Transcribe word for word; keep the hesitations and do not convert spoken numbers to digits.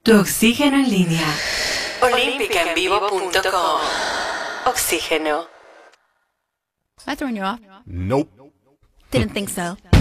Tu oxígeno en línea. olímpica en vivo punto com. Oxígeno. Am I throwing you off? Nope. Didn't think so.